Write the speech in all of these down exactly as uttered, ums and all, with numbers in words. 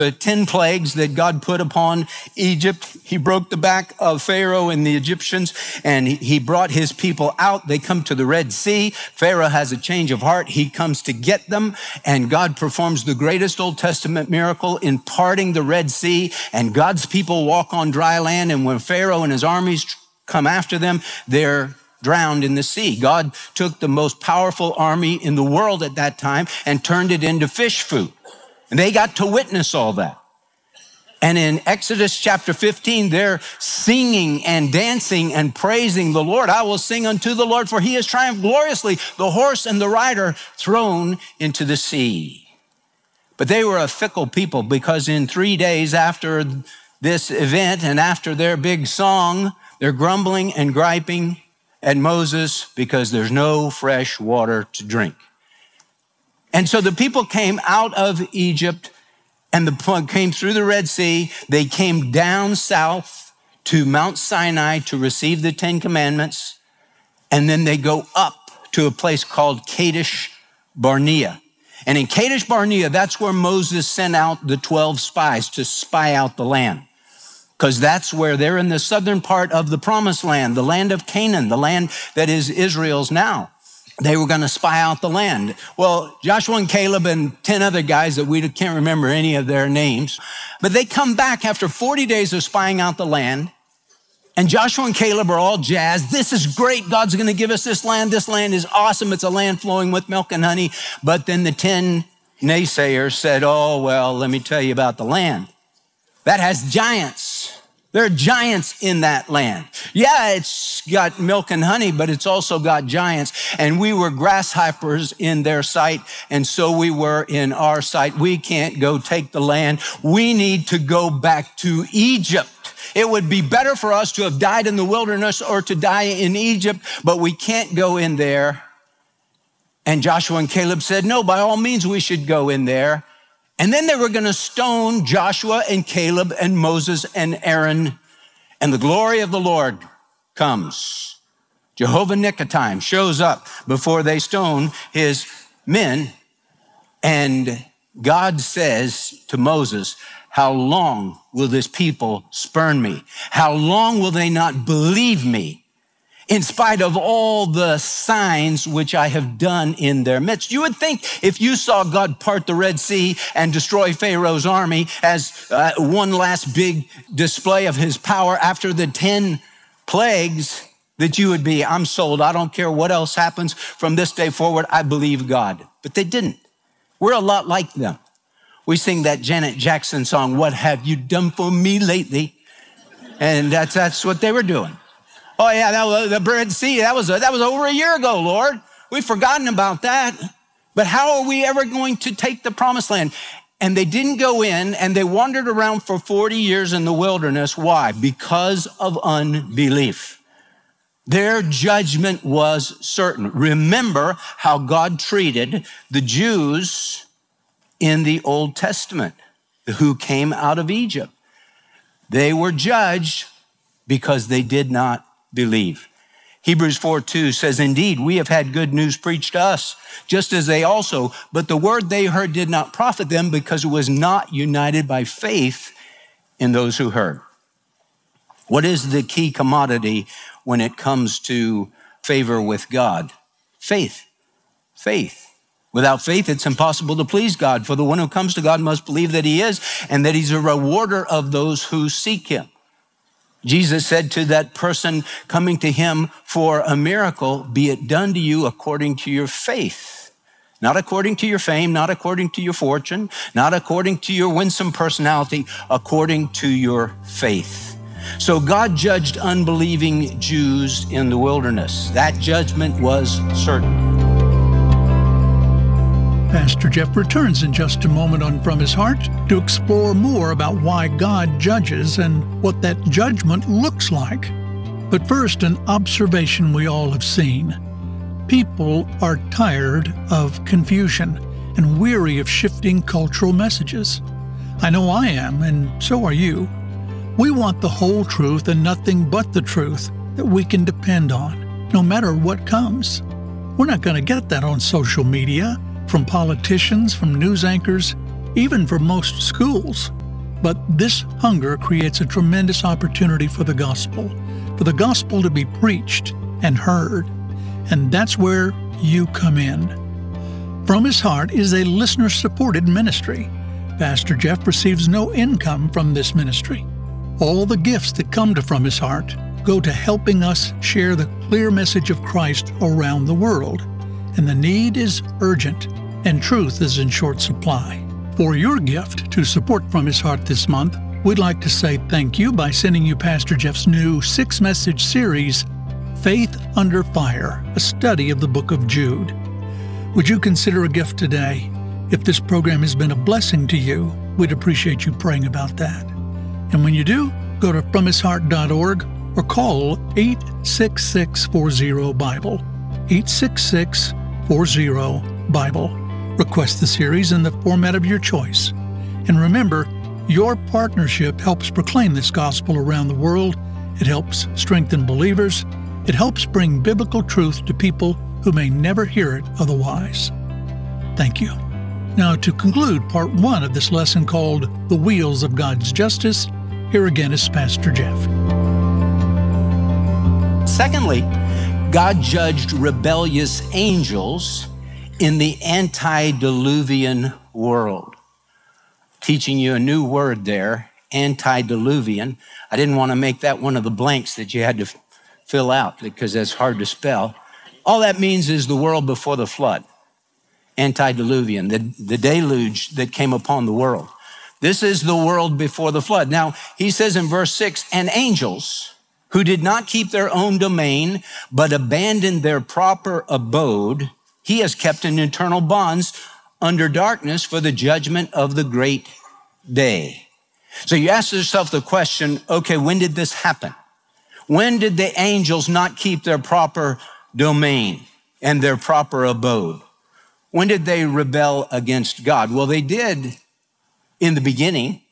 The ten plagues that God put upon Egypt. He broke the back of Pharaoh and the Egyptians, and he brought his people out. They come to the Red Sea. Pharaoh has a change of heart. He comes to get them, and God performs the greatest Old Testament miracle in parting the Red Sea, and God's people walk on dry land, and when Pharaoh and his armies come after them, they're drowned in the sea. God took the most powerful army in the world at that time and turned it into fish food. And they got to witness all that. And in Exodus chapter fifteen, they're singing and dancing and praising the Lord. I will sing unto the Lord, for he has triumphed gloriously, the horse and the rider thrown into the sea. But they were a fickle people, because in three days after this event and after their big song, they're grumbling and griping at Moses because there's no fresh water to drink. And so the people came out of Egypt and the, came through the Red Sea. They came down south to Mount Sinai to receive the Ten Commandments. And then they go up to a place called Kadesh Barnea. And in Kadesh Barnea, that's where Moses sent out the twelve spies to spy out the land. Because that's where they're in the southern part of the promised land, the land of Canaan, the land that is Israel's now. They were going to spy out the land. Well, Joshua and Caleb and ten other guys that we can't remember any of their names, but they come back after forty days of spying out the land. And Joshua and Caleb are all jazzed. This is great. God's going to give us this land. This land is awesome. It's a land flowing with milk and honey. But then the ten naysayers said, oh, well, let me tell you about the land. That has giants. There are giants in that land. Yeah, it's got milk and honey, but it's also got giants. And we were grasshoppers in their sight, and so we were in our sight. We can't go take the land. We need to go back to Egypt. It would be better for us to have died in the wilderness or to die in Egypt, but we can't go in there. And Joshua and Caleb said, no, by all means, we should go in there. And then they were going to stone Joshua and Caleb and Moses and Aaron. And the glory of the Lord comes. Jehovah Nicotime shows up before they stone his men. And God says to Moses, how long will this people spurn me? How long will they not believe me? In spite of all the signs which I have done in their midst. You would think if you saw God part the Red Sea and destroy Pharaoh's army as uh, one last big display of his power after the ten plagues, that you would be, I'm sold. I don't care what else happens from this day forward. I believe God. But they didn't. We're a lot like them. We sing that Janet Jackson song, what have you done for me lately? And that's, that's what they were doing. Oh yeah, that was the Red Sea. That was, that was over a year ago, Lord. We've forgotten about that. But how are we ever going to take the promised land? And they didn't go in, and they wandered around for forty years in the wilderness. Why? Because of unbelief. Their judgment was certain. Remember how God treated the Jews in the Old Testament who came out of Egypt. They were judged because they did not believe. Hebrews four two says, indeed, we have had good news preached to us, just as they also, but the word they heard did not profit them because it was not united by faith in those who heard. What is the key commodity when it comes to favor with God? Faith. Faith. Without faith, it's impossible to please God, for the one who comes to God must believe that he is, and that he's a rewarder of those who seek him. Jesus said to that person coming to him for a miracle, be it done to you according to your faith, not according to your fame, not according to your fortune, not according to your winsome personality, according to your faith. So God judged unbelieving Jews in the wilderness. That judgment was certain. Pastor Jeff returns in just a moment on From His Heart to explore more about why God judges and what that judgment looks like. But first, an observation we all have seen. People are tired of confusion and weary of shifting cultural messages. I know I am, and so are you. We want the whole truth and nothing but the truth that we can depend on, no matter what comes. We're not going to get that on social media, from politicians, from news anchors, even for most schools. But this hunger creates a tremendous opportunity for the gospel, for the gospel to be preached and heard. And that's where you come in. From His Heart is a listener-supported ministry. Pastor Jeff receives no income from this ministry. All the gifts that come to From His Heart go to helping us share the clear message of Christ around the world. And the need is urgent, and truth is in short supply. For your gift to support From His Heart this month, we'd like to say thank you by sending you Pastor Jeff's new six-message series, Faith Under Fire, a study of the book of Jude. Would you consider a gift today? If this program has been a blessing to you, we'd appreciate you praying about that. And when you do, go to from his heart dot org or call eight six six, four zero, Bible, eight six six, four zero, Bible. Request the series in the format of your choice. And remember, your partnership helps proclaim this gospel around the world. It helps strengthen believers. It helps bring biblical truth to people who may never hear it otherwise. Thank you. Now, to conclude part one of this lesson called The Wheels of God's Justice, here again is Pastor Jeff. Secondly, God judged rebellious angels in the antediluvian world. Teaching you a new word there, antediluvian. I didn't want to make that one of the blanks that you had to f- fill out because that's hard to spell. All that means is the world before the flood. Antediluvian, the, the deluge that came upon the world. This is the world before the flood. Now, he says in verse six, and angels who did not keep their own domain, but abandoned their proper abode, He has kept in eternal bonds under darkness for the judgment of the great day. So you ask yourself the question, okay, when did this happen? When did the angels not keep their proper domain and their proper abode? When did they rebel against God? Well, they did in the beginning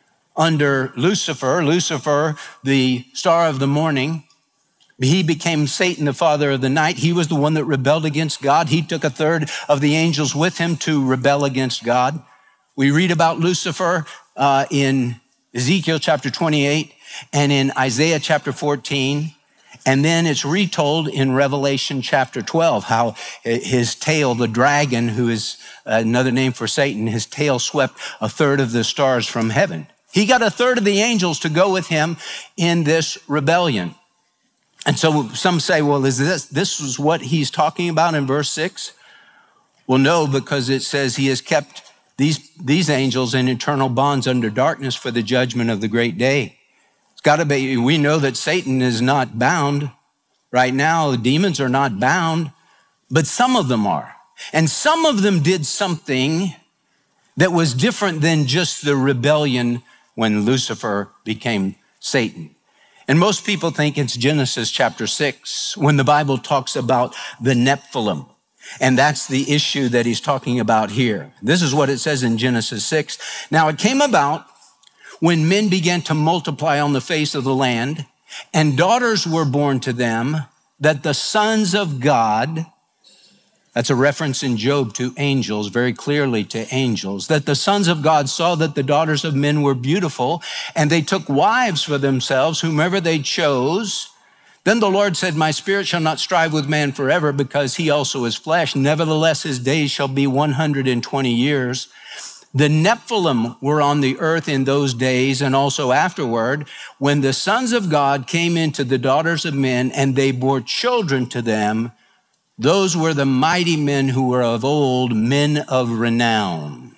under Lucifer. Lucifer, the star of the morning, he became Satan, the father of the night. He was the one that rebelled against God. He took a third of the angels with him to rebel against God. We read about Lucifer uh, in Ezekiel chapter twenty-eight and in Isaiah chapter fourteen. And then it's retold in Revelation chapter twelve, how his tail, the dragon, who is another name for Satan, his tail swept a third of the stars from heaven. He got a third of the angels to go with him in this rebellion. And so some say, well, is this, this is what he's talking about in verse six? Well, no, because it says he has kept these, these angels in eternal bonds under darkness for the judgment of the great day. It's got to be, we know that Satan is not bound. Right now, the demons are not bound, but some of them are. And some of them did something that was different than just the rebellion when Lucifer became Satan. And most people think it's Genesis chapter six when the Bible talks about the Nephilim. And that's the issue that he's talking about here. This is what it says in Genesis six. Now it came about when men began to multiply on the face of the land, and daughters were born to them, that the sons of God, that's a reference in Job to angels, very clearly to angels, that the sons of God saw that the daughters of men were beautiful, and they took wives for themselves, whomever they chose. Then the Lord said, my spirit shall not strive with man forever, because he also is flesh. Nevertheless, his days shall be one hundred twenty years. The Nephilim were on the earth in those days and also afterward, when the sons of God came into the daughters of men, and they bore children to them. Those were the mighty men who were of old, men of renown.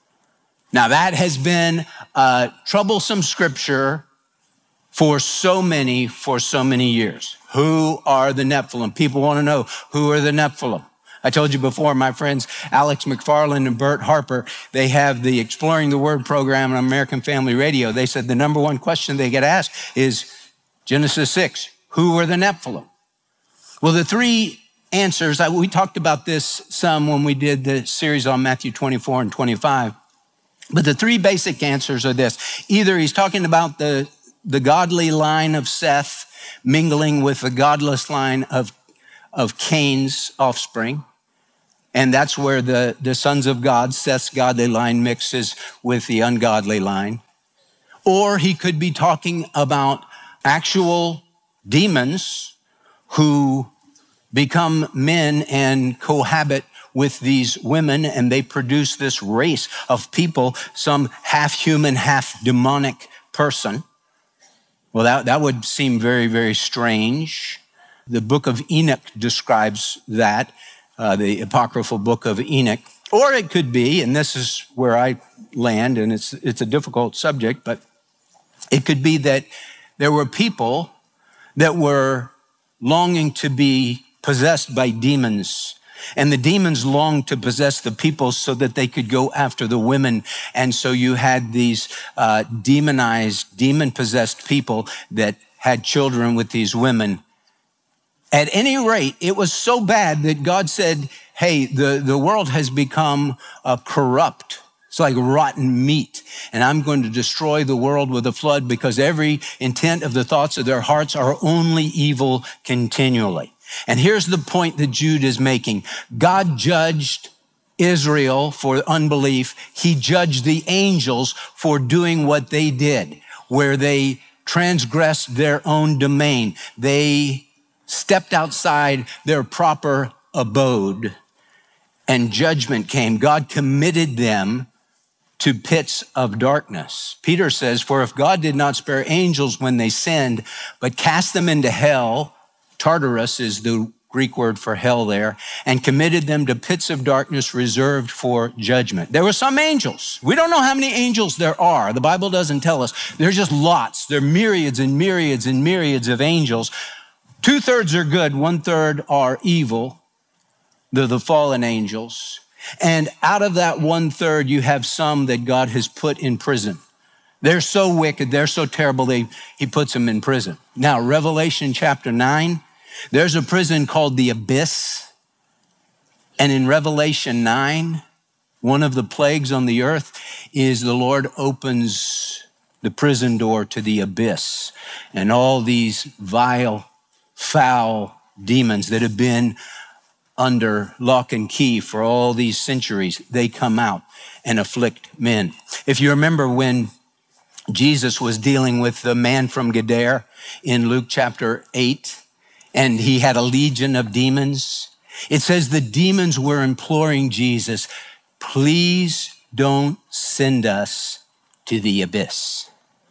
Now that has been a troublesome scripture for so many, for so many years. Who are the Nephilim? People want to know, who are the Nephilim? I told you before, my friends Alex McFarland and Bert Harper, they have the Exploring the Word program on American Family Radio. They said the number one question they get asked is Genesis six, who are the Nephilim? Well, the three answers, we talked about this some when we did the series on Matthew twenty-four and twenty-five, but the three basic answers are this. Either he's talking about the, the godly line of Seth mingling with the godless line of, of Cain's offspring. And that's where the, the sons of God, Seth's godly line mixes with the ungodly line. Or he could be talking about actual demons who become men and cohabit with these women, and they produce this race of people, some half human, half demonic person. Well, that, that would seem very, very strange. The book of Enoch describes that, uh, the apocryphal book of Enoch. Or it could be, and this is where I land, and it's, it's a difficult subject, but it could be that there were people that were longing to be possessed by demons, and the demons longed to possess the people so that they could go after the women. And so you had these uh, demonized, demon-possessed people that had children with these women. At any rate, it was so bad that God said, hey, the, the world has become uh, corrupt. It's like rotten meat, and I'm going to destroy the world with a flood because every intent of the thoughts of their hearts are only evil continually. And here's the point that Jude is making. God judged Israel for unbelief. He judged the angels for doing what they did, where they transgressed their own domain. They stepped outside their proper abode, and judgment came. God committed them to pits of darkness. Peter says, for if God did not spare angels when they sinned, but cast them into hell, Tartarus is the Greek word for hell there, and committed them to pits of darkness reserved for judgment. There were some angels. We don't know how many angels there are. The Bible doesn't tell us. There's just lots. There are myriads and myriads and myriads of angels. Two-thirds are good, one-third are evil. They're the fallen angels. And out of that one-third, you have some that God has put in prison. They're so wicked, they're so terrible, they, he puts them in prison. Now, Revelation chapter nine, there's a prison called the Abyss. And in Revelation nine, one of the plagues on the earth is the Lord opens the prison door to the abyss. And all these vile, foul demons that have been under lock and key for all these centuries, they come out and afflict men. If you remember when Jesus was dealing with the man from Gadara in Luke chapter eight, and he had a legion of demons, it says the demons were imploring Jesus, please don't send us to the abyss.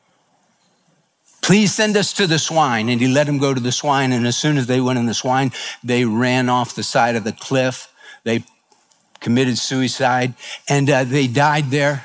Please send us to the swine. And he let them go to the swine. And as soon as they went in the swine, they ran off the side of the cliff. They committed suicide, and uh, they died there.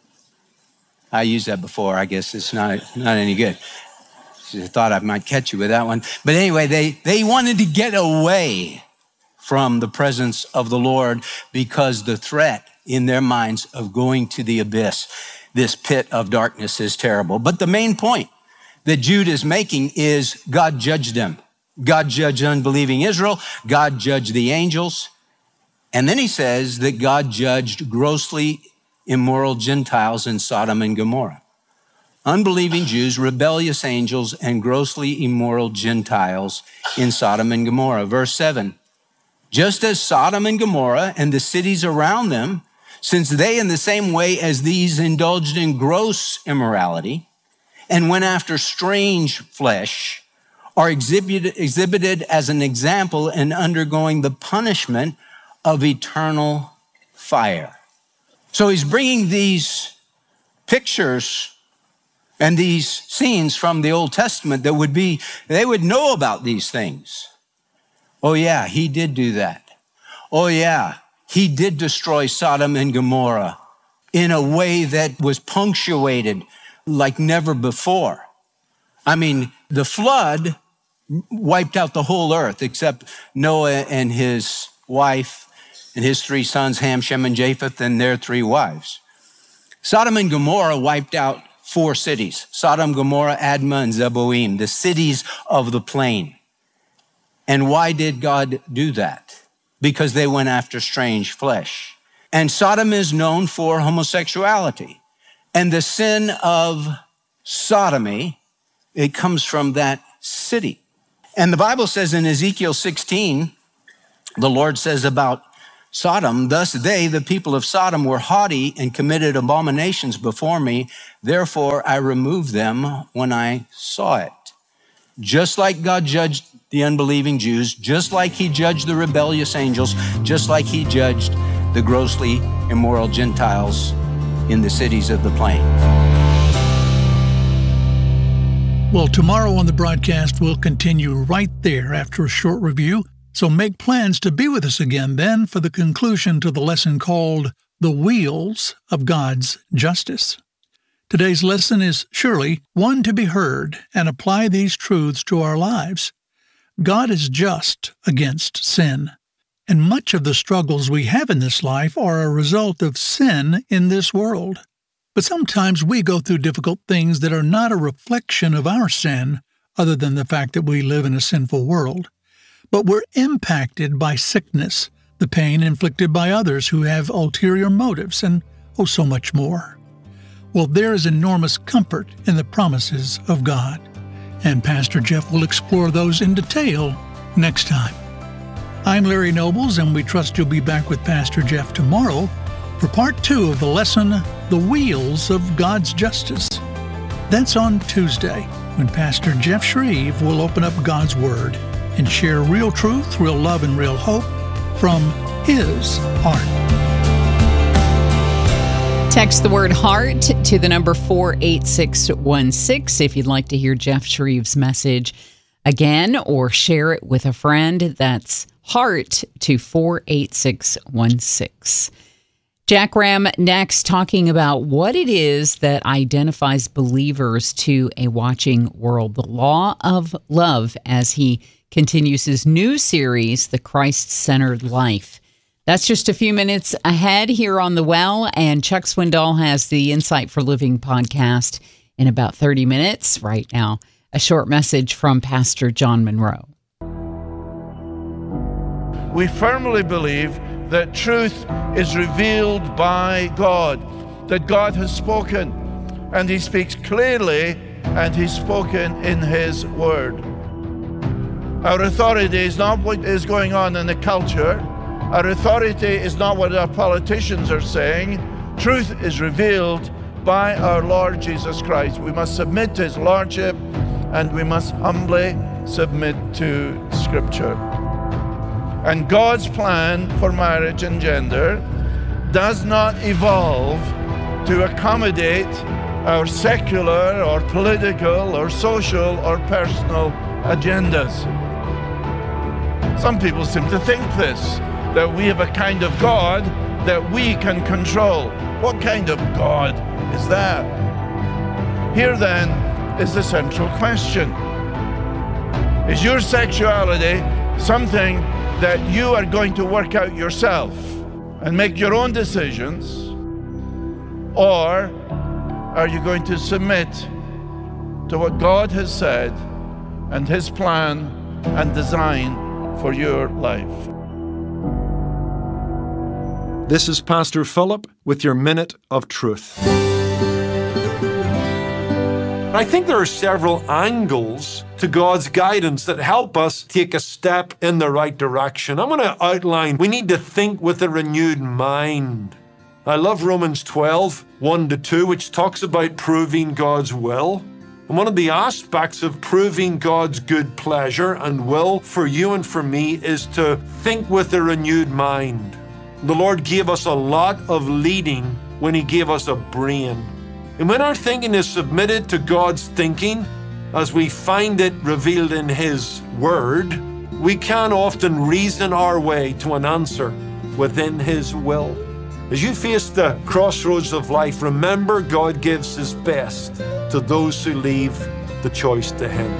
I used that before. I guess it's not, not any good. I thought I might catch you with that one. But anyway, they, they wanted to get away from the presence of the Lord because the threat in their minds of going to the abyss, this pit of darkness, is terrible. But the main point that Jude is making is God judged them. God judged unbelieving Israel. God judged the angels. And then he says that God judged grossly immoral Gentiles in Sodom and Gomorrah. Unbelieving Jews, rebellious angels, and grossly immoral Gentiles in Sodom and Gomorrah. Verse seven, just as Sodom and Gomorrah and the cities around them, since they in the same way as these indulged in gross immorality and went after strange flesh, are exhibited, exhibited as an example and undergoing the punishment of eternal fire. So he's bringing these pictures and these scenes from the Old Testament that would be, they would know about these things. Oh yeah, he did do that. Oh yeah, he did destroy Sodom and Gomorrah in a way that was punctuated like never before. I mean, the flood wiped out the whole earth except Noah and his wife and his three sons, Ham, Shem, and Japheth, and their three wives. Sodom and Gomorrah wiped out four cities: Sodom, Gomorrah, Admah, and Zeboim, the cities of the plain. And why did God do that? Because they went after strange flesh. And Sodom is known for homosexuality. And the sin of sodomy, it comes from that city. And the Bible says in Ezekiel sixteen, the Lord says about Sodom, thus they, the people of Sodom, were haughty and committed abominations before me. Therefore, I removed them when I saw it. Just like God judged the unbelieving Jews, just like he judged the rebellious angels, just like he judged the grossly immoral Gentiles in the cities of the plain. Well, tomorrow on the broadcast, we'll continue right there after a short review. So make plans to be with us again then for the conclusion to the lesson called The Wheels of God's Justice. Today's lesson is surely one to be heard and apply these truths to our lives. God is just against sin, and much of the struggles we have in this life are a result of sin in this world. But sometimes we go through difficult things that are not a reflection of our sin, other than the fact that we live in a sinful world. But we're impacted by sickness, the pain inflicted by others who have ulterior motives, and oh, so much more. Well, there is enormous comfort in the promises of God, and Pastor Jeff will explore those in detail next time. I'm Larry Nobles, and we trust you'll be back with Pastor Jeff tomorrow for part two of the lesson, The Wheels of God's Justice. That's on Tuesday, when Pastor Jeff Shreve will open up God's Word and share real truth, real love, and real hope from his heart. Text the word heart to the number four eight six one six if you'd like to hear Jeff Shreve's message again, or share it with a friend. That's heart to four eight six one six. Jack Ram next, talking about what it is that identifies believers to a watching world, the law of love, as he continues his new series, The Christ-Centered Life. That's just a few minutes ahead here on The Well, and Chuck Swindoll has the Insight for Living podcast in about thirty minutes. Right now, a short message from Pastor John Monroe. We firmly believe that truth is revealed by God, that God has spoken, and he speaks clearly, and he's spoken in his word. Our authority is not what is going on in the culture. Our authority is not what our politicians are saying. Truth is revealed by our Lord Jesus Christ. We must submit to his lordship, and we must humbly submit to Scripture. And God's plan for marriage and gender does not evolve to accommodate our secular or political or social or personal agendas. Some people seem to think this, that we have a kind of God that we can control. What kind of God is that? Here then is the central question. Is your sexuality something that you are going to work out yourself and make your own decisions? Or are you going to submit to what God has said and his plan and design for your life? This is Pastor Philip with your Minute of Truth. I think there are several angles to God's guidance that help us take a step in the right direction. I'm going to outline, we need to think with a renewed mind. I love Romans twelve, one to two, which talks about proving God's will. And one of the aspects of proving God's good pleasure and will for you and for me is to think with a renewed mind. The Lord gave us a lot of leading when he gave us a brain. And when our thinking is submitted to God's thinking, as we find it revealed in his word, we can often reason our way to an answer within his will. As you face the crossroads of life, remember God gives his best to those who leave the choice to him.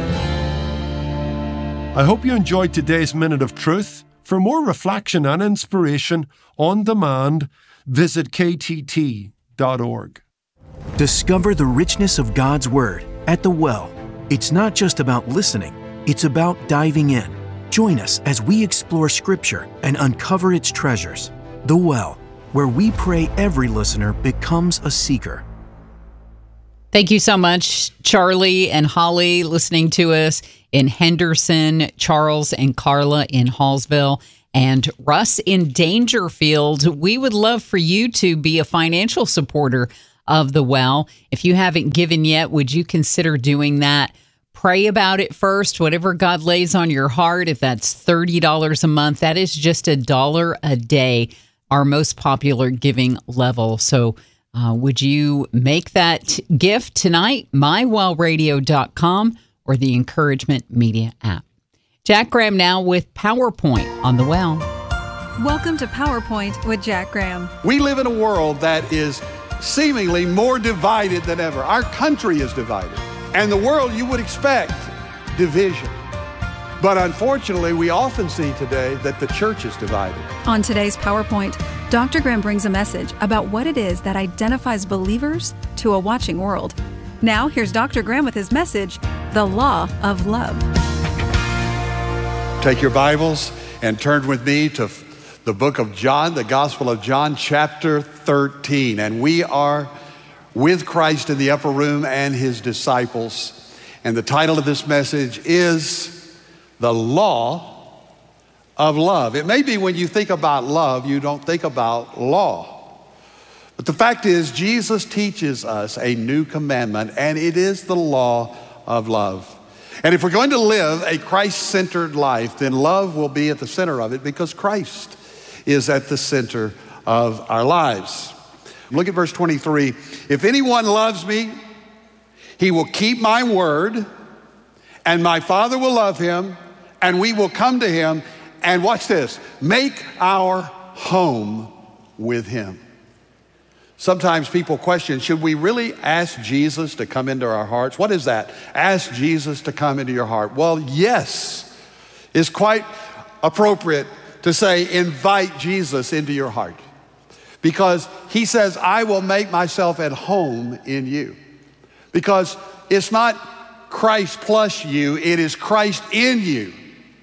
I hope you enjoyed today's Minute of Truth. For more reflection and inspiration on demand, visit k t t dot org. Discover the richness of God's Word at The Well. It's not just about listening, it's about diving in. Join us as we explore Scripture and uncover its treasures. The Well, where we pray every listener becomes a seeker. Thank you so much, Charlie and Holly, listening to us in Henderson, Charles and Carla in Hallsville, And Russ in Dangerfield, we would love for you to be a financial supporter of The Well. If you haven't given yet, would you consider doing that? Pray about it first, whatever God lays on your heart. If that's thirty dollars a month, that is just a dollar a day, our most popular giving level. So uh, would you make that gift tonight? my well radio dot com or the Encouragement Media app. Jack Graham now with PowerPoint on The Well. Welcome to PowerPoint with Jack Graham. We live in a world that is seemingly more divided than ever. Our country is divided. And the world, you would expect division. But unfortunately, we often see today that the church is divided. On today's PowerPoint, Doctor Graham brings a message about what it is that identifies believers to a watching world. Now, here's Doctor Graham with his message, The Law of Love. Take your Bibles and turn with me to the book of John, the Gospel of John, chapter thirteen. And we are with Christ in the upper room and his disciples. And the title of this message is The Law of Love. It may be when you think about love, you don't think about law. But the fact is, Jesus teaches us a new commandment, and it is the law of love. And if we're going to live a Christ-centered life, then love will be at the center of it because Christ is at the center of our lives. Look at verse twenty-three. If anyone loves me, he will keep my word, and my Father will love him, and we will come to him, and watch this, make our home with him. Sometimes people question, should we really ask Jesus to come into our hearts? What is that? Ask Jesus to come into your heart. Well, yes, it's quite appropriate to say, invite Jesus into your heart. Because he says, I will make myself at home in you. Because it's not Christ plus you, it is Christ in you.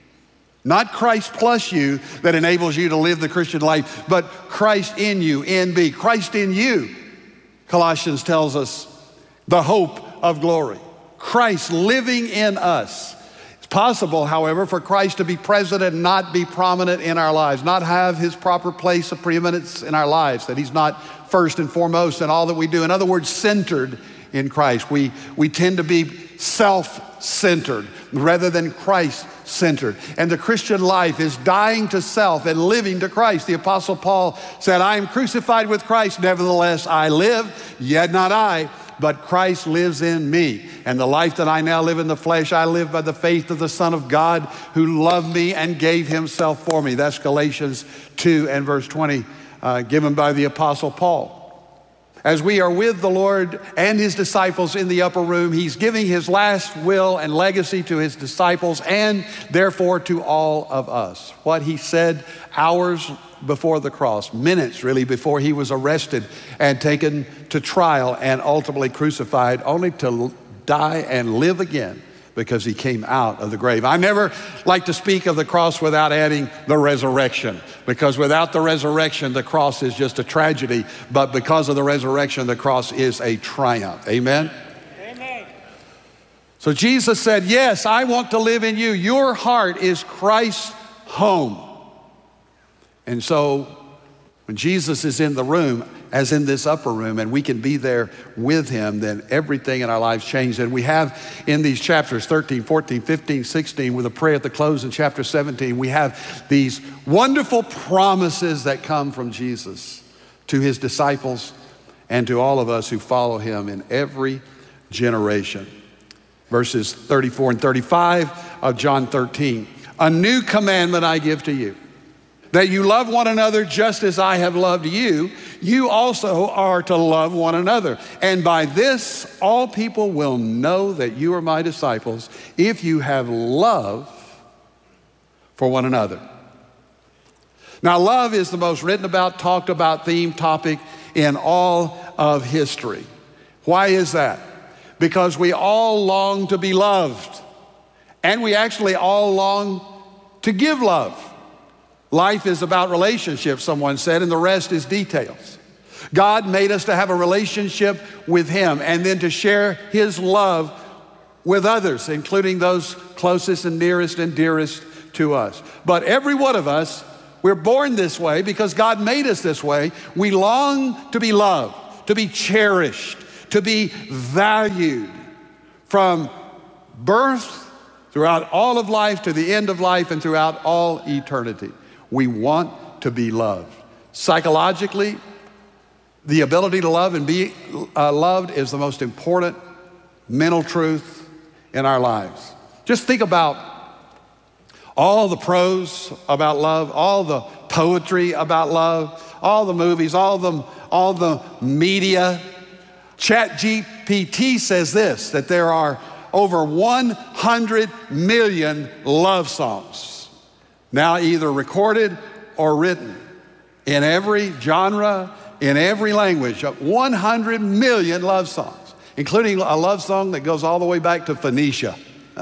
Not Christ plus you that enables you to live the Christian life, but Christ in you, in me. Christ in you, Colossians tells us, the hope of glory. Christ living in us. It's possible, however, for Christ to be present and not be prominent in our lives, not have his proper place of preeminence in our lives, that he's not first and foremost in all that we do. In other words, centered in Christ. We, we tend to be self-centered rather than Christ-centered. And the Christian life is dying to self and living to Christ. The Apostle Paul said, I am crucified with Christ, nevertheless I live, yet not I, but Christ lives in me. And the life that I now live in the flesh, I live by the faith of the Son of God who loved me and gave himself for me. That's Galatians two and verse twenty, uh, given by the Apostle Paul. As we are with the Lord and his disciples in the upper room, he's giving his last will and legacy to his disciples and therefore to all of us. What he said hours before the cross, minutes really before he was arrested and taken to trial and ultimately crucified, only to die and live again because he came out of the grave. I never like to speak of the cross without adding the resurrection, because without the resurrection, the cross is just a tragedy, but because of the resurrection, the cross is a triumph. Amen? Amen. So Jesus said, yes, I want to live in you. Your heart is Christ's home. And so when Jesus is in the room, as in this upper room, and we can be there with him, then everything in our lives changes. And we have in these chapters thirteen, fourteen, fifteen, sixteen, with a prayer at the close in chapter seventeen, we have these wonderful promises that come from Jesus to his disciples and to all of us who follow him in every generation. Verses thirty-four and thirty-five of John thirteen. A new commandment I give to you, that you love one another just as I have loved you. You also are to love one another. And by this, all people will know that you are my disciples if you have love for one another. Now, love is the most written about, talked about theme topic in all of history. Why is that? Because we all long to be loved. And we actually all long to give love. Life is about relationships, someone said, and the rest is details. God made us to have a relationship with him and then to share his love with others, including those closest and nearest and dearest to us. But every one of us We're born this way because God made us this way. We long to be loved, to be cherished, to be valued from birth throughout all of life to the end of life and throughout all eternity. We want to be loved. Psychologically, the ability to love and be uh, loved is the most important mental truth in our lives. Just think about all the prose about love, all the poetry about love, all the movies, all the, all the media. ChatGPT says this, that there are over one hundred million love songs now either recorded or written in every genre, in every language. one hundred million love songs, including a love song that goes all the way back to Phoenicia.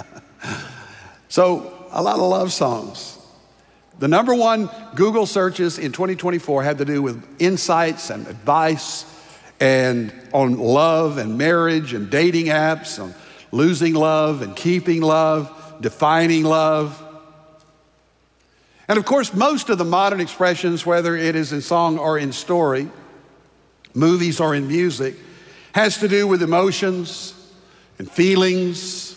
So a lot of love songs. The number one Google searches in twenty twenty-four had to do with insights and advice and on love and marriage and dating apps, on losing love and keeping love, defining love. And of course, most of the modern expressions, whether it is in song or in story, movies or in music, has to do with emotions and feelings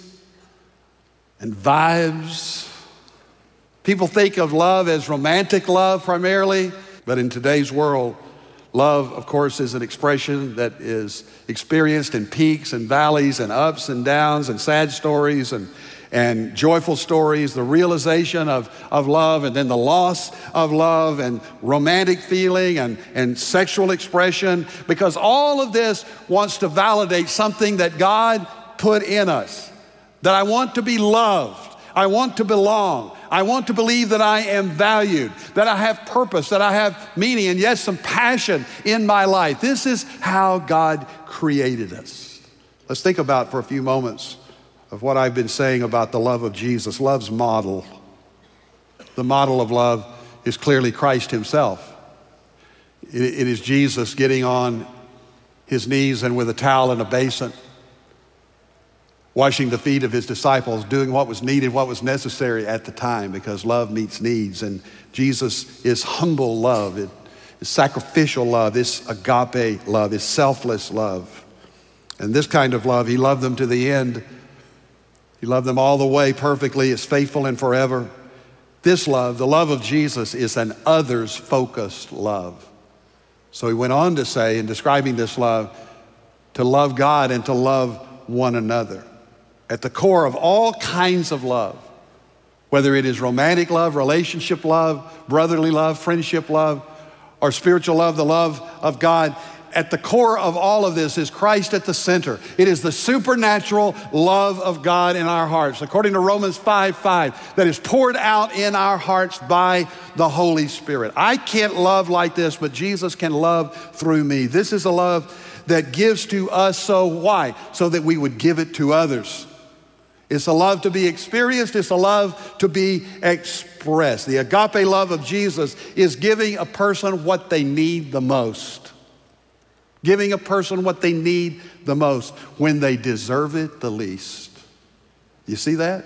and vibes. People think of love as romantic love primarily, but in today's world, love, of course, is an expression that is experienced in peaks and valleys and ups and downs and sad stories and, and joyful stories, the realization of, of love and then the loss of love and romantic feeling and, and sexual expression, because all of this wants to validate something that God put in us, that I want to be loved, I want to belong, I want to believe that I am valued, that I have purpose, that I have meaning, and yes, some passion in my life. This is how God created us. Let's think about for a few moments of what I've been saying about the love of Jesus, love's model. The model of love is clearly Christ himself. It, it is Jesus getting on his knees and with a towel and a basin, washing the feet of his disciples, doing what was needed, what was necessary at the time, because love meets needs. And Jesus is humble love, it is sacrificial love, it's agape love, it's selfless love. And this kind of love, he loved them to the end. He loved them all the way perfectly, is faithful and forever. This love, the love of Jesus, is an others-focused love. So he went on to say, in describing this love, to love God and to love one another. At the core of all kinds of love, whether it is romantic love, relationship love, brotherly love, friendship love, or spiritual love, the love of God, at the core of all of this is Christ at the center. It is the supernatural love of God in our hearts, according to Romans five five, that is poured out in our hearts by the Holy Spirit. I can't love like this, but Jesus can love through me. This is a love that gives to us, so why? So that we would give it to others. It's a love to be experienced. It's a love to be expressed. The agape love of Jesus is giving a person what they need the most. Giving a person what they need the most when they deserve it the least. You see that?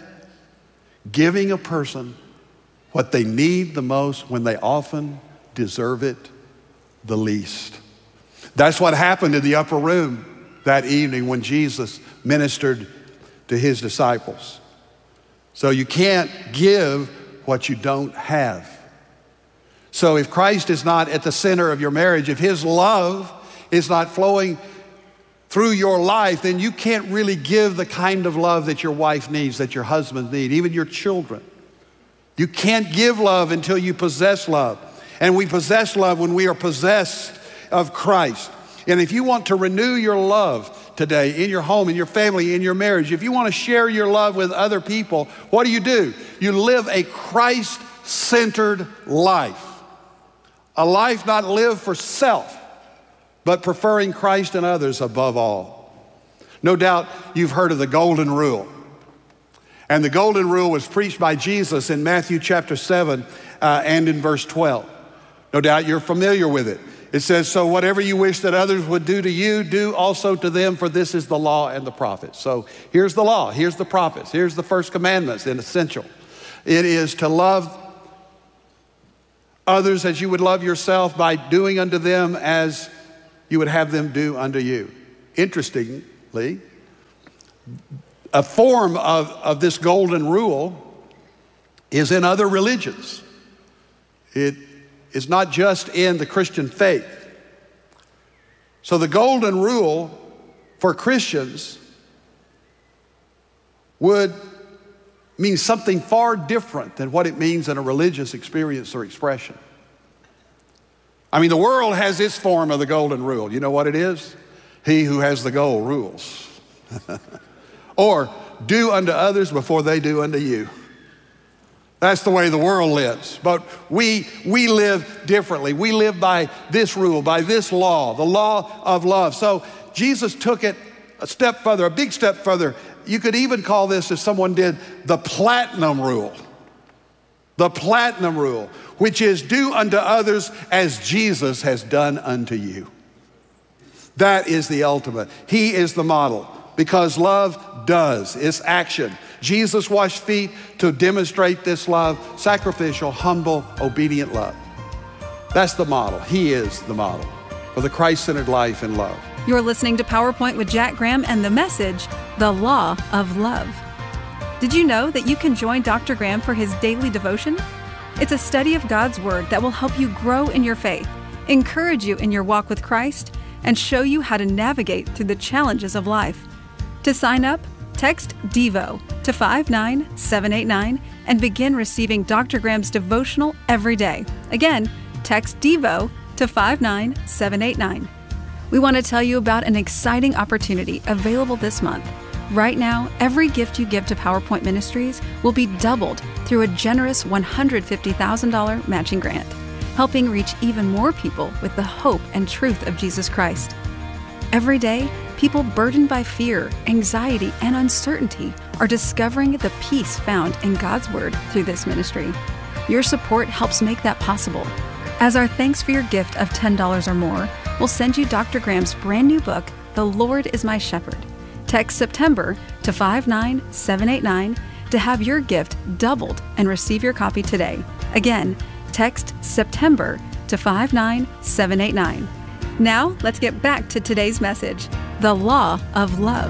Giving a person what they need the most when they often deserve it the least. That's what happened in the upper room that evening when Jesus ministered to his disciples. So you can't give what you don't have. So if Christ is not at the center of your marriage, if his love is not flowing through your life, then you can't really give the kind of love that your wife needs, that your husband needs, even your children. You can't give love until you possess love. And we possess love when we are possessed of Christ. And if you want to renew your love today in your home, in your family, in your marriage, if you want to share your love with other people, what do you do? You live a Christ-centered life. A life not lived for self, but preferring Christ and others above all. No doubt you've heard of the golden rule. And the golden rule was preached by Jesus in Matthew chapter seven uh, and in verse twelve. No doubt you're familiar with it. It says, so whatever you wish that others would do to you, do also to them, for this is the law and the prophets. So here's the law, here's the prophets, here's the first commandments, and essential. It is to love others as you would love yourself by doing unto them as you would have them do unto you. Interestingly, a form of, of this golden rule is in other religions. It is not just in the Christian faith. So the golden rule for Christians would mean something far different than what it means in a religious experience or expression. I mean, the world has its form of the golden rule. You know what it is? He who has the gold rules. Or do unto others before they do unto you. That's the way the world lives. But we, we live differently. We live by this rule, by this law, the law of love. So Jesus took it a step further, a big step further. You could even call this, if someone did, the platinum rule. The platinum rule, which is do unto others as Jesus has done unto you. That is the ultimate. He is the model, because love does. It's action. Jesus washed feet to demonstrate this love, sacrificial, humble, obedient love. That's the model. He is the model for the Christ-centered life and love. You're listening to PowerPoint with Jack Graham and the message, The Law of Love. Did you know that you can join Doctor Graham for his daily devotion? It's a study of God's Word that will help you grow in your faith, encourage you in your walk with Christ, and show you how to navigate through the challenges of life. To sign up, text DEVO to five nine seven eight nine and begin receiving Doctor Graham's devotional every day. Again, text DEVO to five nine seven eight nine. We want to tell you about an exciting opportunity available this month. Right now, every gift you give to PowerPoint Ministries will be doubled through a generous one hundred fifty thousand dollars matching grant, helping reach even more people with the hope and truth of Jesus Christ. Every day, people burdened by fear, anxiety, and uncertainty are discovering the peace found in God's Word through this ministry. Your support helps make that possible. As our thanks for your gift of ten dollars or more, we'll send you Doctor Graham's brand new book, The Lord is My Shepherd. Text September to five nine seven eight nine to have your gift doubled and receive your copy today. Again, text September to five nine seven eight nine. Now, let's get back to today's message, The Law of Love.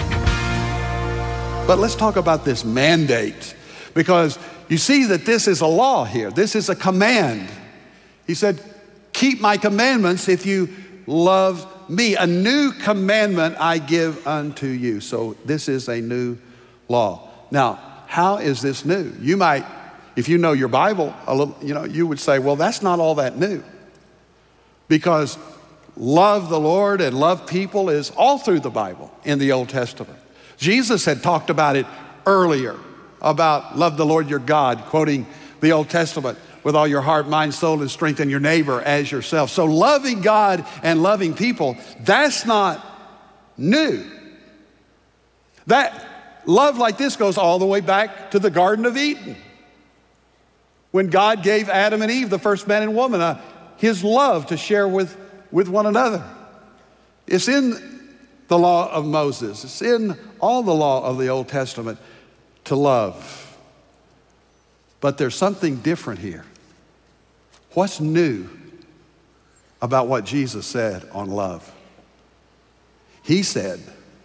But let's talk about this mandate, because you see that this is a law here. This is a command. He said, keep my commandments if you love me. A new commandment I give unto you. So this is a new law. Now, how is this new? You might, if you know your Bible a little, you know, you would say, well, that's not all that new. Because love the Lord and love people is all through the Bible in the Old Testament. Jesus had talked about it earlier, about love the Lord your God, quoting the Old Testament, with all your heart, mind, soul, and strength, and your neighbor as yourself. So loving God and loving people, that's not new. That love like this goes all the way back to the Garden of Eden, when God gave Adam and Eve, the first man and woman, uh, his love to share with, with one another. It's in the law of Moses. It's in all the law of the Old Testament to love. But there's something different here. What's new about what Jesus said on love? He said,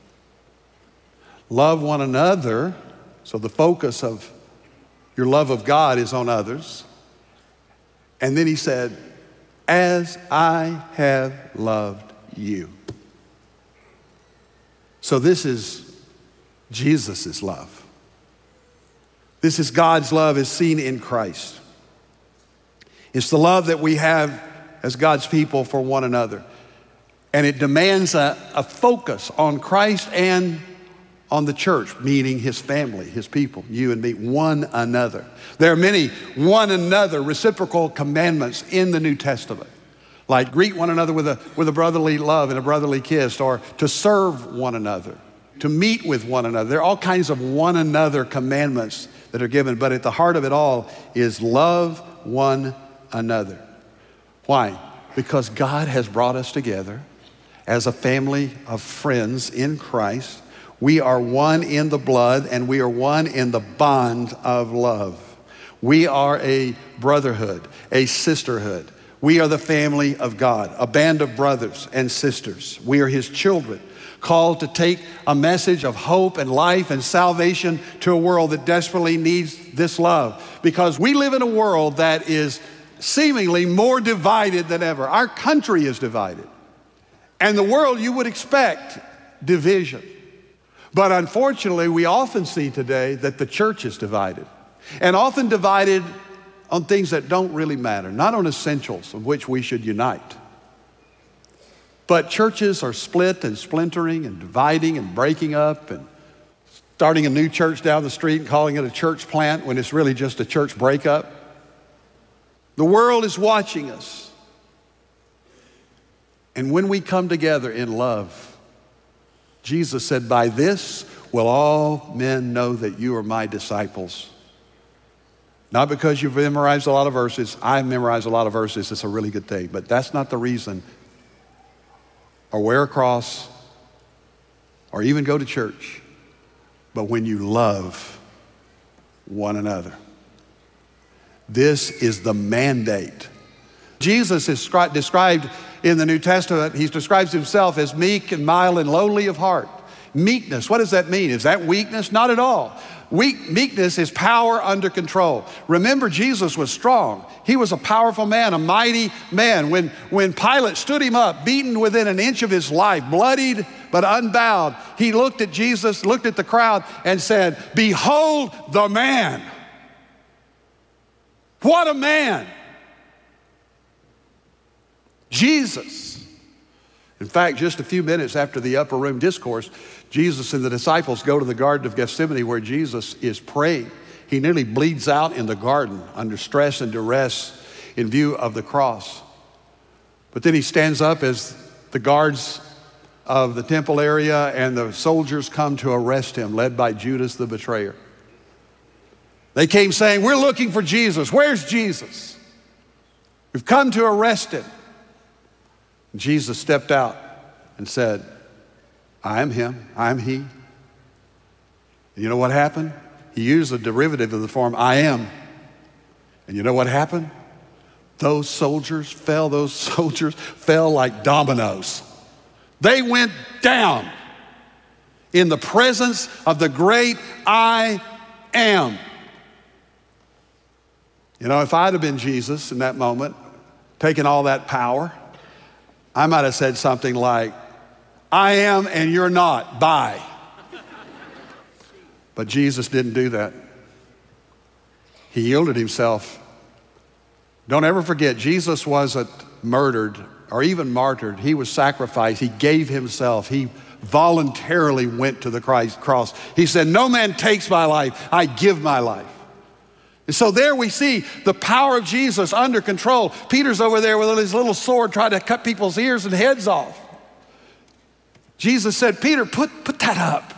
love one another. So the focus of your love of God is on others. And then he said, as I have loved you. So this is Jesus' love. This is God's love as seen in Christ. It's the love that we have as God's people for one another. And it demands a, a focus on Christ and on the church, meaning his family, his people, you and me, one another. There are many one another reciprocal commandments in the New Testament, like greet one another with a, with a brotherly love and a brotherly kiss, or to serve one another, to meet with one another. There are all kinds of one another commandments that are given, but at the heart of it all is love one another. Why? Because God has brought us together as a family of friends in Christ. We are one in the blood, and we are one in the bond of love. We are a brotherhood, a sisterhood. We are the family of God, a band of brothers and sisters. We are his children, called to take a message of hope and life and salvation to a world that desperately needs this love. Because we live in a world that is seemingly more divided than ever. Our country is divided. And the world, you would expect division. But unfortunately, we often see today that the church is divided. And often divided on things that don't really matter, not on essentials of which we should unite. But churches are split and splintering and dividing and breaking up and starting a new church down the street and calling it a church plant when it's really just a church breakup. The world is watching us. And when we come together in love, Jesus said, by this will all men know that you are my disciples. Not because you've memorized a lot of verses. I've memorized a lot of verses. It's a really good thing. But that's not the reason. Or wear a cross. Or even go to church. But when you love one another. This is the mandate. Jesus is described in the New Testament, he describes himself as meek and mild and lowly of heart. Meekness, what does that mean? Is that weakness? Not at all. Weak, meekness is power under control. Remember, Jesus was strong. He was a powerful man, a mighty man. When, when Pilate stood him up, beaten within an inch of his life, bloodied but unbowed, he looked at Jesus, looked at the crowd and said, behold the man. What a man. Jesus. In fact, just a few minutes after the upper room discourse, Jesus and the disciples go to the Garden of Gethsemane where Jesus is praying. He nearly bleeds out in the garden under stress and duress in view of the cross. But then he stands up as the guards of the temple area and the soldiers come to arrest him, led by Judas the betrayer. They came saying, we're looking for Jesus. Where's Jesus? We've come to arrest him. Jesus stepped out and said, I am him, I am he. And you know what happened? He used a derivative of the form, I am. And you know what happened? Those soldiers fell, those soldiers fell like dominoes. They went down in the presence of the great I am. You know, if I'd have been Jesus in that moment, taken all that power, I might have said something like, I am and you're not, bye. But Jesus didn't do that. He yielded himself. Don't ever forget, Jesus wasn't murdered or even martyred. He was sacrificed. He gave himself. He voluntarily went to the Christ cross. He said, no man takes my life, I give my life. And so there we see the power of Jesus under control. Peter's over there with his little sword trying to cut people's ears and heads off. Jesus said, Peter, put, put that up.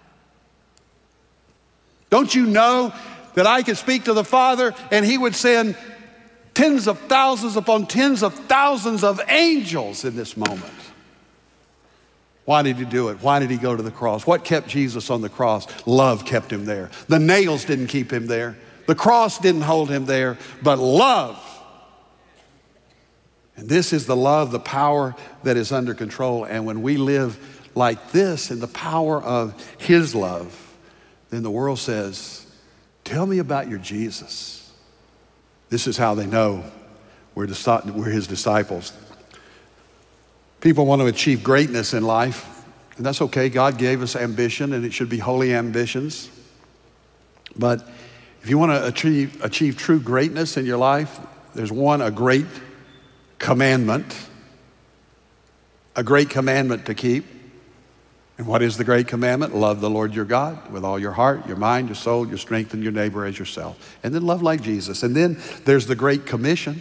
Don't you know that I could speak to the Father and he would send tens of thousands upon tens of thousands of angels in this moment? Why did he do it? Why did he go to the cross? What kept Jesus on the cross? Love kept him there. The nails didn't keep him there. The cross didn't hold him there, but love. And this is the love, the power that is under control. And when we live like this in the power of his love, then the world says, tell me about your Jesus. This is how they know we're, we're his disciples. People want to achieve greatness in life, and that's okay. God gave us ambition, and it should be holy ambitions. But if you want to achieve, achieve true greatness in your life, there's one, a great commandment, a great commandment to keep. And what is the great commandment? Love the Lord your God with all your heart, your mind, your soul, your strength, and your neighbor as yourself. And then love like Jesus. And then there's the Great Commission.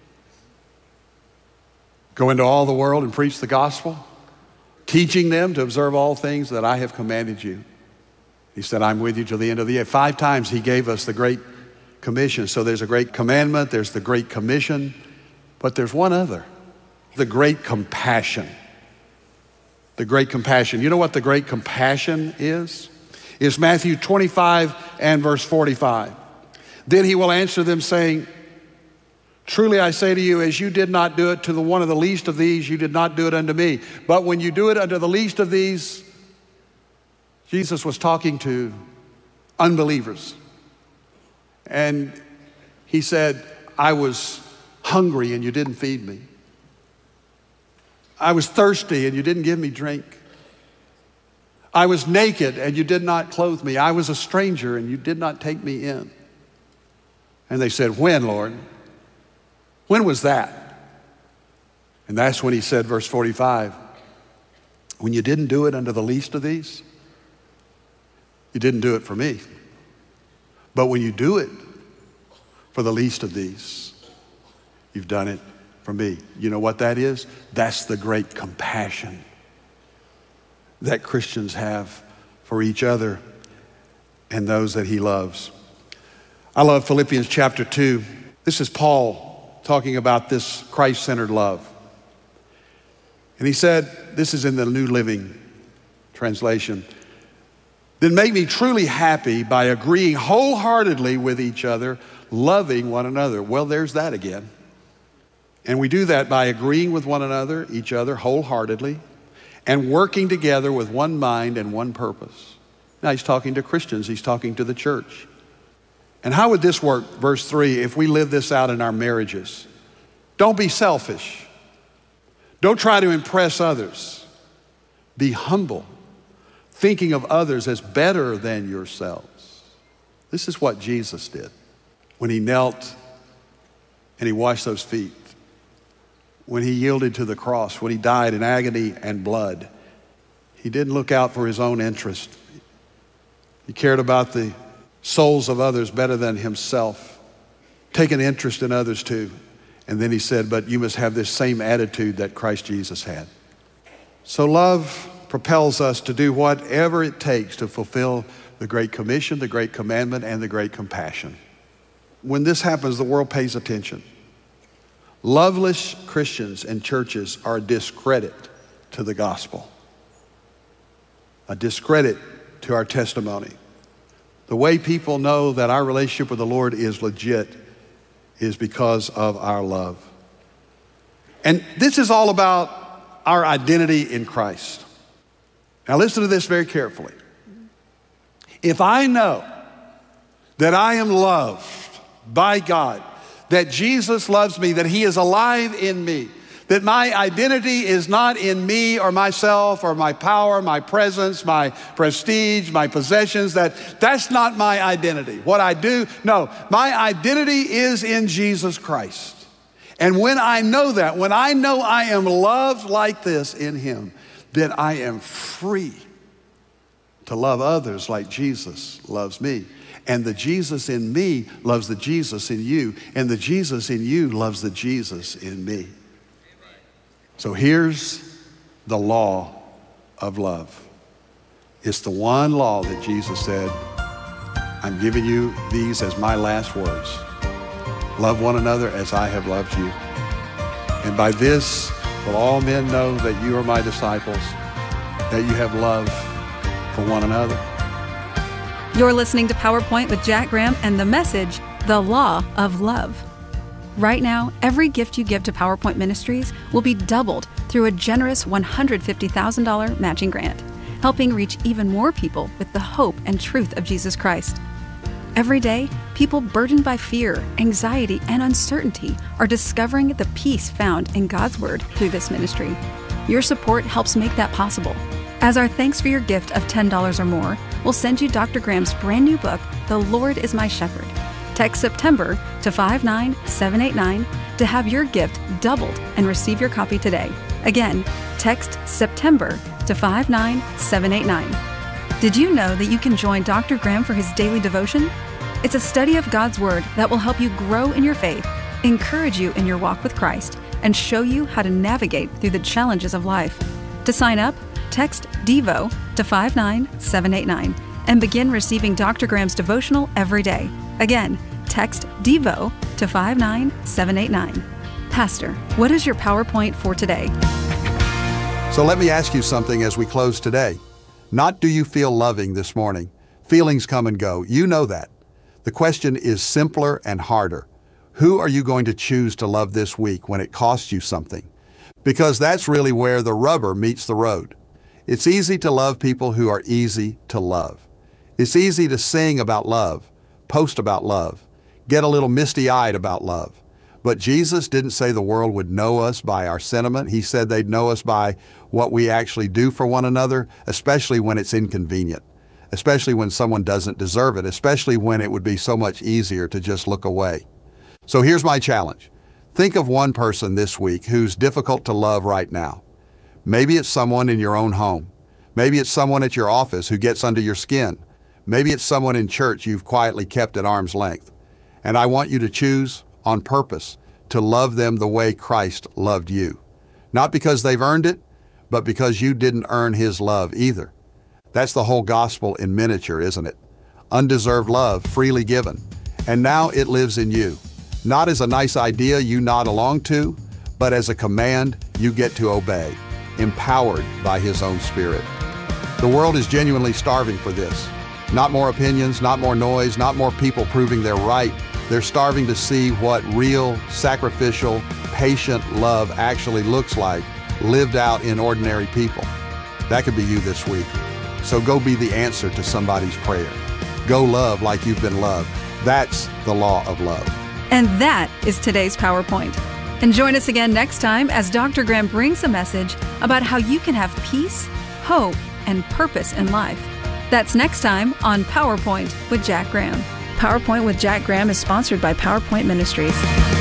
Go into all the world and preach the gospel, teaching them to observe all things that I have commanded you. He said, I'm with you till the end of the year. Five times he gave us the Great Commission. So there's a great commandment, there's the Great Commission, but there's one other, the Great Compassion. The Great Compassion. You know what the Great Compassion is? It's Matthew twenty-five and verse forty-five. Then he will answer them saying, truly I say to you, as you did not do it to the one of the least of these, you did not do it unto me. But when you do it unto the least of these, Jesus was talking to unbelievers. And he said, I was hungry and you didn't feed me. I was thirsty and you didn't give me drink. I was naked and you did not clothe me. I was a stranger and you did not take me in. And they said, when, Lord? When was that? And that's when he said, verse forty-five, when you didn't do it unto the least of these, you didn't do it for me. But when you do it for the least of these, you've done it for me. You know what that is? That's the great compassion that Christians have for each other and those that he loves. I love Philippians chapter two. This is Paul talking about this Christ-centered love. And he said, this is in the New Living Translation, then make me truly happy by agreeing wholeheartedly with each other, loving one another. Well, there's that again. And we do that by agreeing with one another, each other wholeheartedly, and working together with one mind and one purpose. Now he's talking to Christians, he's talking to the church. And how would this work, verse three, if we live this out in our marriages? Don't be selfish. Don't try to impress others. Be humble, thinking of others as better than yourselves. This is what Jesus did when he knelt and he washed those feet, when he yielded to the cross, when he died in agony and blood. He didn't look out for his own interest. He cared about the souls of others better than himself, take an interest in others too. And then he said, but you must have this same attitude that Christ Jesus had. So love propels us to do whatever it takes to fulfill the Great Commission, the Great Commandment, and the Great Compassion. When this happens, the world pays attention. Loveless Christians and churches are a discredit to the gospel, a discredit to our testimony. The way people know that our relationship with the Lord is legit is because of our love. And this is all about our identity in Christ. Now listen to this very carefully. If I know that I am loved by God, that Jesus loves me, that he is alive in me, that my identity is not in me or myself or my power, my presence, my prestige, my possessions, that that's not my identity. What I do, no, my identity is in Jesus Christ. And when I know that, when I know I am loved like this in him, then I am free to love others like Jesus loves me. And the Jesus in me loves the Jesus in you, and the Jesus in you loves the Jesus in me. So here's the law of love. It's the one law that Jesus said, I'm giving you these as my last words. Love one another as I have loved you. And by this will all men know that you are my disciples, that you have love for one another. You're listening to PowerPoint with Jack Graham and the message, The Law of Love. Right now, every gift you give to PowerPoint Ministries will be doubled through a generous one hundred fifty thousand dollars matching grant, helping reach even more people with the hope and truth of Jesus Christ. Every day, people burdened by fear, anxiety, and uncertainty are discovering the peace found in God's Word through this ministry. Your support helps make that possible. As our thanks for your gift of ten dollars or more, we'll send you Doctor Graham's brand new book, The Lord is My Shepherd. Text September to five nine seven eight nine to have your gift doubled and receive your copy today. Again, text September to five nine seven eight nine. Did you know that you can join Doctor Graham for his daily devotion? It's a study of God's Word that will help you grow in your faith, encourage you in your walk with Christ, and show you how to navigate through the challenges of life. To sign up, text DEVO to five nine seven eight nine and begin receiving Doctor Graham's devotional every day. Again, text DEVO to five nine seven eight nine. Pastor, what is your PowerPoint for today? So let me ask you something as we close today. Not do you feel loving this morning. Feelings come and go. You know that. The question is simpler and harder. Who are you going to choose to love this week when it costs you something? Because that's really where the rubber meets the road. It's easy to love people who are easy to love. It's easy to sing about love, post about love, get a little misty-eyed about love. But Jesus didn't say the world would know us by our sentiment. He said they'd know us by what we actually do for one another, especially when it's inconvenient, especially when someone doesn't deserve it, especially when it would be so much easier to just look away. So here's my challenge. Think of one person this week who's difficult to love right now. Maybe it's someone in your own home. Maybe it's someone at your office who gets under your skin. Maybe it's someone in church you've quietly kept at arm's length. And I want you to choose on purpose to love them the way Christ loved you. Not because they've earned it, but because you didn't earn His love either. That's the whole gospel in miniature, isn't it? Undeserved love, freely given. And now it lives in you. Not as a nice idea you nod along to, but as a command you get to obey, empowered by His own Spirit. The world is genuinely starving for this. Not more opinions, not more noise, not more people proving they're right. They're starving to see what real, sacrificial, patient love actually looks like, lived out in ordinary people. That could be you this week. So go be the answer to somebody's prayer. Go love like you've been loved. That's the law of love. And that is today's PowerPoint. And join us again next time as Doctor Graham brings a message about how you can have peace, hope, and purpose in life. That's next time on PowerPoint with Jack Graham. PowerPoint with Jack Graham is sponsored by PowerPoint Ministries.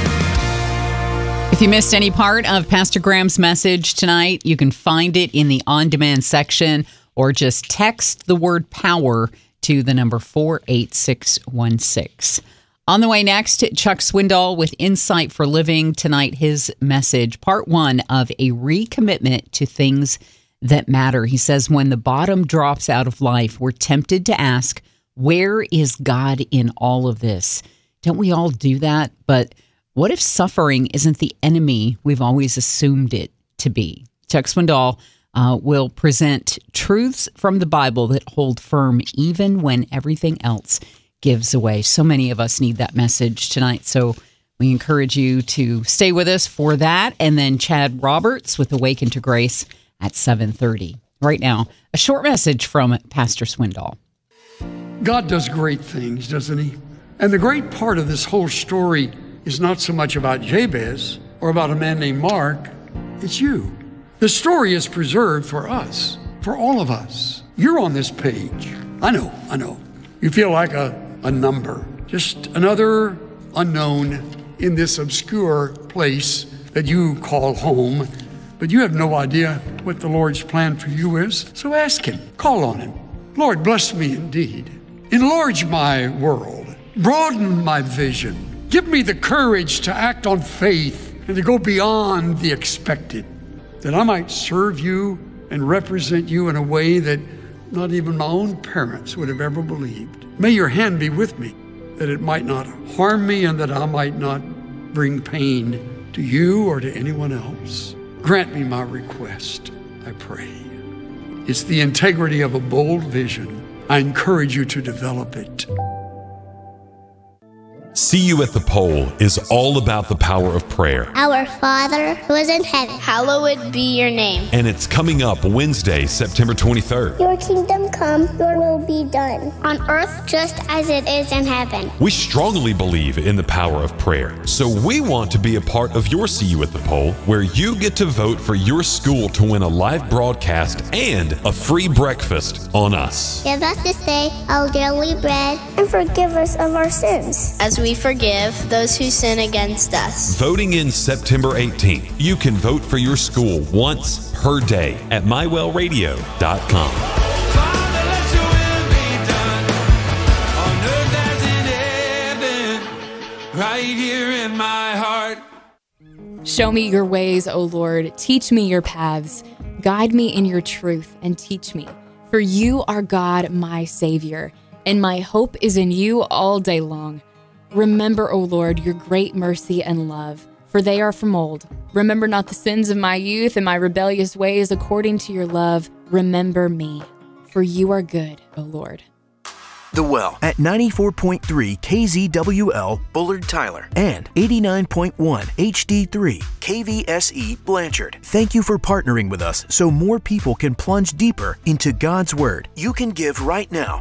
If you missed any part of Pastor Graham's message tonight, you can find it in the on-demand section or just text the word power to the number four eight six one six. On the way next, Chuck Swindoll with Insight for Living. Tonight, his message, part one of a recommitment to things that matter. He says, when the bottom drops out of life, we're tempted to ask, where is God in all of this? Don't we all do that? But what if suffering isn't the enemy we've always assumed it to be? Chuck Swindoll uh, will present truths from the Bible that hold firm even when everything else gives away. So many of us need that message tonight. So we encourage you to stay with us for that. And then Chad Roberts with Awaken to Grace at seven thirty. Right now, a short message from Pastor Swindoll. God does great things, doesn't He? And the great part of this whole story is not so much about Jabez or about a man named Mark. It's you. The story is preserved for us, for all of us. You're on this page. I know, I know. You feel like a, a number, just another unknown in this obscure place that you call home. But you have no idea what the Lord's plan for you is. So ask Him. Call on Him. Lord, bless me indeed. Enlarge my world. Broaden my vision. Give me the courage to act on faith and to go beyond the expected, that I might serve you and represent you in a way that not even my own parents would have ever believed. May your hand be with me, that it might not harm me and that I might not bring pain to you or to anyone else. Grant me my request, I pray. It's the integrity of a bold vision. I encourage you to develop it. See You at the Pole is all about the power of prayer. Our Father who is in heaven, hallowed be your name. And it's coming up Wednesday, September twenty-third. Your kingdom come, your will be done, on earth just as it is in heaven. We strongly believe in the power of prayer, so we want to be a part of your See You at the Pole, where you get to vote for your school to win a live broadcast and a free breakfast on us. Give us this day our daily bread, and forgive us of our sins, as we forgive those who sin against us. Voting in September eighteenth. You can vote for your school once per day at my well radio dot com. Father, let your will be done on earth as in heaven, right here in my heart. Show me your ways, O Lord. Teach me your paths. Guide me in your truth and teach me. For you are God, my Savior, and my hope is in you all day long. Remember, O Lord, your great mercy and love, for they are from old. Remember not the sins of my youth and my rebellious ways. According to your love, remember me, for you are good, O Lord. The Well at ninety-four point three K Z W L Bullard Tyler and eighty-nine point one H D three K V S E Blanchard. Thank you for partnering with us so more people can plunge deeper into God's Word. You can give right now